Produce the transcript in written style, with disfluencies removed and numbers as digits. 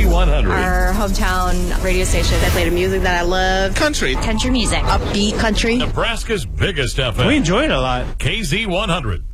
KZ100. Our hometown radio station. They play the music that I love. Country Music. Upbeat country. Nebraska's biggest FM. We enjoy it a lot. KZ100.